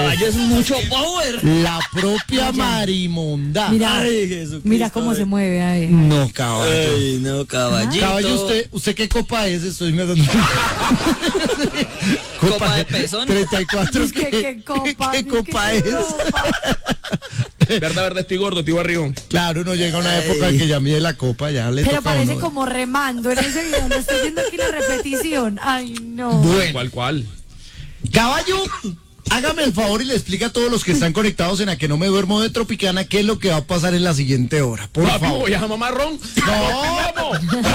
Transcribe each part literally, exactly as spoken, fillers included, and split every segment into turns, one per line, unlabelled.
caballo es mucho power.
La propia Marimonda.
Mira,
Ay,
mira cómo se mueve ahí.
No, caballo.
Ay, no, caballito.
Caballo, ¿usted, ¿usted qué copa es? Estoy mirando.
Copa de pezón.
treinta y cuatro.
Es que, ¿qué copa?
¿Qué,
Es que,
copa
¿qué
es?
copa?
Verdad, verdad, estoy gordo, estoy barrigón.
Claro, uno llega a una época en que ya mide la copa, ya le
Pero
toca a
parece
uno.
como remando en ese video. Lo estoy viendo aquí la repetición. Ay, no.
Bueno,
¿Cuál, cuál?
caballo, hágame el favor y le explica a todos los que están conectados en A Que No Me Duermo de Tropicana qué es lo que va a pasar en la siguiente hora. Por
Papi,
favor.
voy a mamarrón.
No.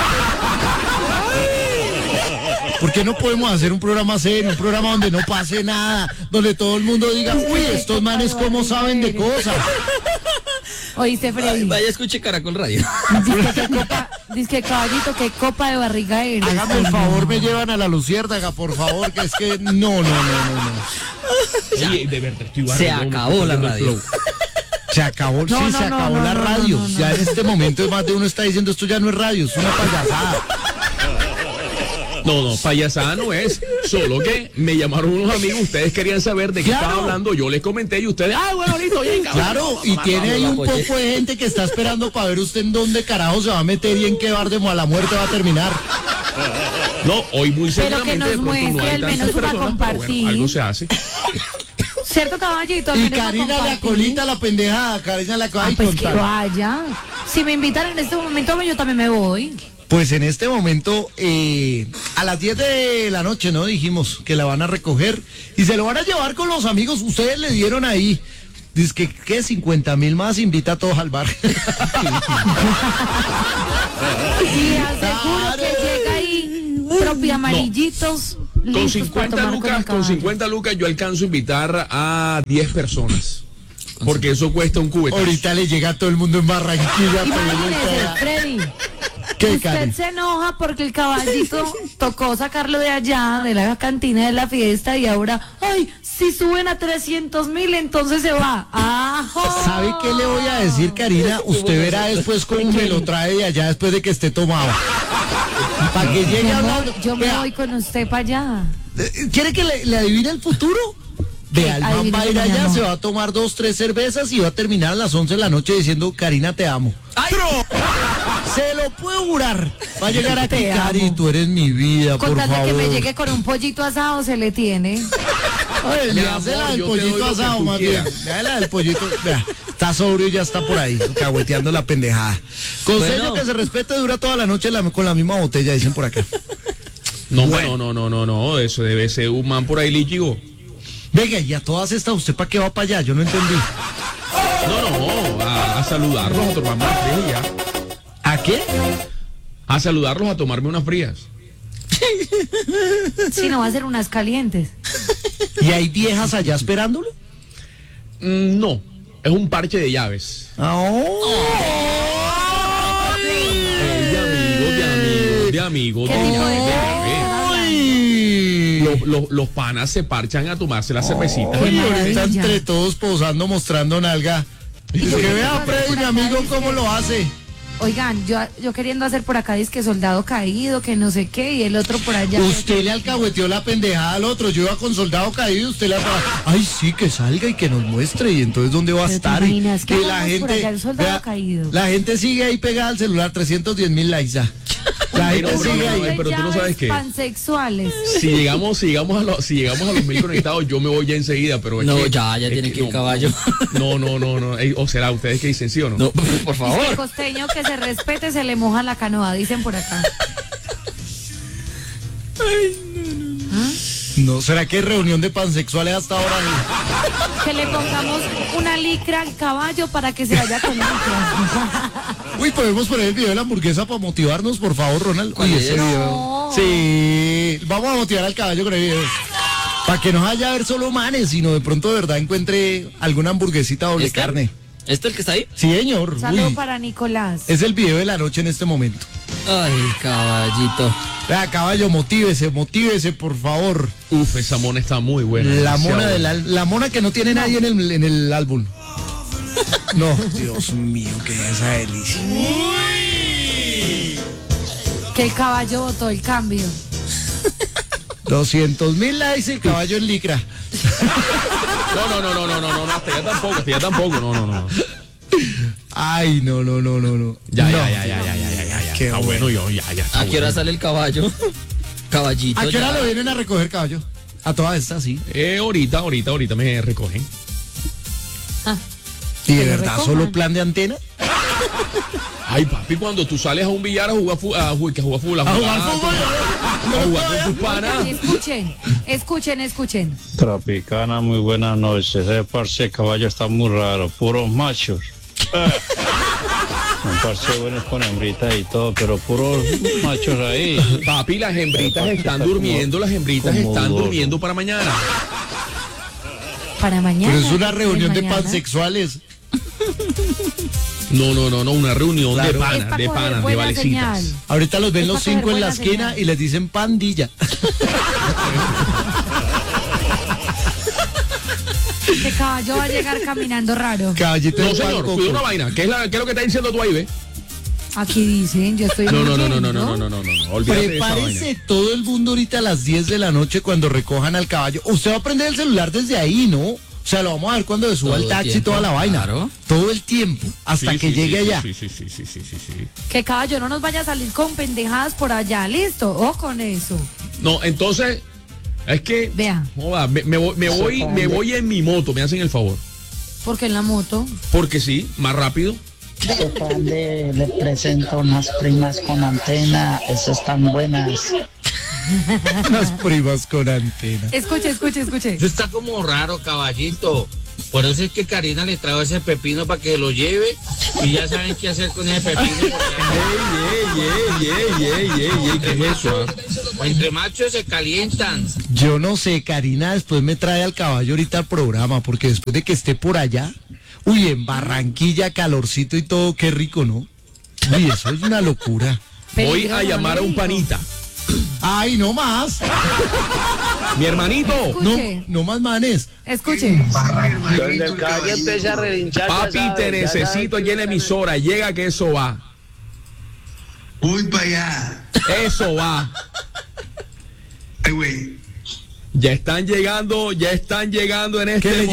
¿Por qué no podemos hacer un programa serio, un programa donde no pase nada, donde todo el mundo diga, uy, estos manes cómo saben de cosas?
¿Oíste,
Ay,
Freddy?
vaya, escuche Caracol Radio.
Dice que copa, dice que caballito, que copa de barriga eres.
Hágame el favor, me llevan a la luciérnaga, por favor, que es que no, no, no, no, no.
Oye, de verdad, estoy
Se
barrigón, me
acabó
está
la
yendo el
radio.
flow.
Se acabó,
No,
sí,
no,
se
no,
acabó
no,
la
no,
radio.
no, no,
Ya
no.
en este momento más de uno está diciendo, esto ya no es radio, es una payasada.
No, no, payasada no es. Solo que me llamaron unos amigos, ustedes querían saber de qué
Claro.
estaba hablando, yo les comenté y ustedes, ah, bueno, listo, bien, cabrón.
Claro, y tiene ahí un
apoyé.
poco de gente que está esperando para ver usted en dónde carajo se va a meter y en qué bar de mala muerte va a terminar.
No, hoy muy
Pero que
seguramente
nos
de pronto no
muestre
hay
al
tantas
menos para
personas, pero
compartir.
bueno, algo se hace.
¿Cierto, caballito? Al
Y
menos para
Karina la
compartir.
colita, la pendejada, Karina la
Ah,
ay,
pues que
contar.
vaya. Si me invitan en este momento, yo también me voy.
Pues en este momento, eh, a las diez de la noche, ¿no? Dijimos que la van a recoger y se lo van a llevar con los amigos. Ustedes le dieron ahí. Dice que, ¿qué? cincuenta mil más, invita a todos al bar.
Y aseguro
Claro.
que llega ahí propia amarillitos.
Con
listos para
cincuenta
tomar con
lucas,
el
con
caballo.
cincuenta lucas yo alcanzo a invitar a diez personas. Porque eso cuesta un cubetazo.
Ahorita le llega a todo el mundo en Barranquilla. a pedirle
Imagínese,
toda-
Freddy.
¿Qué,
Usted
Karen?
se enoja porque el caballito tocó sacarlo de allá, de la cantina de la fiesta, y ahora, ay, si suben a trescientos mil, entonces se va. ¡Ajo!
¿Sabe qué le voy a decir, Karina? Usted verá después cómo me lo trae de allá después de que esté tomado. Para que llegue
Mi amor,
hablando.
yo me
Vea,
voy con usted para allá.
eh, ¿quiere que le, le adivine el futuro? Vea, el man
Adivine,
va a ir
mi
allá,
amor.
se va a tomar dos, tres cervezas y va a terminar a las once de la noche diciendo, Karina, te amo. Pero, se lo puedo jurar. Va a llegar aquí,
Te amo.
Cari, tú eres mi vida, por
Con tal de
favor.
que me llegue con un pollito asado, se le tiene.
Oye,
Mi
le hace
amor,
la del
yo te doy
pollito
lo que
asado,
tú
más bien.
quieras.
Vea la del pollito. Vea, está sobrio y ya está por ahí, cahueteando la pendejada. Consejo
Bueno.
que se respete dura toda la noche la- con la misma botella, dicen por acá.
No, no, no, no, no, no, eso debe ser un man por ahí líquido.
Venga, y a todas estas, ¿usted para qué va para allá? Yo no entendí.
No, no, a, a saludarlos, a tomarme unas frías y ya.
¿A qué?
A saludarlos, a tomarme unas frías.
Si no, va a ser unas calientes.
¿Y hay viejas allá esperándolo?
Mm, no, es un parche de llaves. Eh, de amigos, de amigos, de amigos,
¿Qué
de
tipo de
llaves.
¡Ay!
Los, los, los panas se parchan a tomarse las cervecitas.
Qué
Ay, ahorita
maravilla.
entre todos posando, mostrando nalga. Y que vea, Freddy, mi amigo, cómo lo hace.
Oigan, yo, yo queriendo hacer por acá disque soldado caído, que no sé qué, y el otro por allá.
Usted le alcahueteó la pendejada al otro. Yo iba con soldado caído, usted le ay, sí, que salga y que nos muestre. Y entonces, ¿dónde va a
Pero te
estar?
imaginas que
Y la
hagamos por
gente,
allá el soldado caído.
la gente sigue ahí pegada al celular, trescientos diez mil likes ya. La
Pero,
gente
pero,
sigue
pero,
ahí.
pero tú no
Llaves
sabes qué.
pansexuales.
Si llegamos, si llegamos a los, si llegamos a los mil conectados, yo me voy ya enseguida, pero es
No,
que-
ya, ya
es
tiene que ir
no,
caballo.
No, no, no, no. Ey, o será ustedes que dicen sí o no.
No, por
El
favor.
costeño que se respete se le moja la canoa, dicen por acá.
¿No será que hay reunión de pansexuales hasta ahora?
Que le pongamos una licra al caballo para que se vaya con licra.
Uy, podemos poner el video de la hamburguesa para motivarnos, por favor, Ronald.
¿Cuál
Uy,
es?
ese video.
No.
Sí, vamos a motivar al caballo con el video. Para que no vaya a ver solo manes, sino de pronto de verdad encuentre alguna hamburguesita doble
¿Este?
carne.
¿Este el que está ahí?
Sí, señor.
Saludo
Uy,
para Nicolás.
es el video de la noche en este momento.
Ay, caballito.
Vea, caballo, motívese, motívese, por favor.
Uf, esa mona está muy buena.
La
demasiado
mona, de
buena.
la, la mona que no tiene nadie en el, en el álbum. No, Dios mío, qué esa delicia.
Que el caballo votó el cambio.
doscientos mil likes y el caballo en licra.
No, no, no, no, no, no, no, hasta ya tampoco, hasta ya tampoco, no, no, no.
Ay, no, no, no, no, no.
Ya,
No.
ya, ya, ya, ya, ya, ya, ya.
Qué
Está bueno, yo, ya, ya. Está
¿A qué hora
bueno.
sale el caballo? Caballito.
¿A qué hora
ya.
lo vienen a recoger, caballo? A todas estas, sí.
Eh, ahorita, ahorita, ahorita me recogen.
¿Y de
Que lo
verdad
recojan.
solo plan de antena?
Ay, papi, cuando tú sales a un billar a jugar fútbol, a jugar, que a jugar fútbol, a
A
jugar,
jugar fútbol.
a jugar con tus panas.
Escuchen, escuchen, escuchen.
Tropicana, muy buenas noches. Ese parce de caballo está muy raro, puros machos. Eh, Un parce bueno con hembritas y todo, pero puros machos ahí.
Papi, las hembritas están durmiendo, las hembritas
Como
están
gordo.
durmiendo para mañana.
Para mañana.
Pero es una reunión de
mañana.
pansexuales.
No, no, no, no, una reunión
Claro.
de
Es
panas,
pa'
de
coger
panas, de
buena
valecitas.
señal.
Ahorita los ven
Es
los
pa' coger
cinco en la
buena
esquina
señal.
y les dicen pandilla.
Este caballo va a llegar caminando raro.
Caballito
No,
de
señor,
Bangkok.
cuida una vaina. ¿Qué es, la, ¿Qué es lo que está diciendo tú ahí, ve?
Aquí dicen, yo estoy
No, no, no, no, no,
leyendo.
no, no, no, no, no. Olvídate de esa vaina.
Prepárese todo el mundo ahorita a las diez de la noche cuando recojan al caballo. Usted va a prender el celular desde ahí, ¿no? O sea, lo vamos a ver cuando se suba
Todo
el
el
taxi y
tiempo,
toda la vaina.
claro.
Todo el tiempo, hasta
Sí,
que
sí,
llegue
sí,
allá.
Sí, sí, sí, sí, sí, sí, sí.
Que caballo no nos vaya a salir con pendejadas por allá, listo, o con eso.
No, entonces, es que,
Vea.
joda, me, me voy, me voy, me voy en mi moto, me hacen el favor.
Porque en la moto.
Porque sí, más rápido.
Grande, le presento unas primas con antena, esas están buenas.
Las primas con antena.
Escuche, escuche, escuche.
Eso está como raro, caballito. Por eso es que Karina le trajo ese pepino para que lo lleve y ya saben qué hacer con ese pepino.
Ey, ey, ey, ey, ey, ey, ¿qué es eso? ah?
Entre machos se calientan.
Yo no sé, Karina después me trae al caballo ahorita al programa, porque después de que esté por allá, uy, en Barranquilla, calorcito y todo, qué rico, ¿no? Uy, eso es una locura.
Voy
Peligroso,
a llamar a
le
un
digo.
panita.
Ay, no más.
Mi hermanito.
No,
Escuche.
no más manes.
Escuche.
Donde el caballo empieza a relinchar. ya
Papi,
sabe,
te
ya
necesito
sabe
allí en la emisora. Llega que eso va.
Voy para allá.
Eso va.
Ay, güey.
Ya están llegando, ya están llegando en este
¿Qué le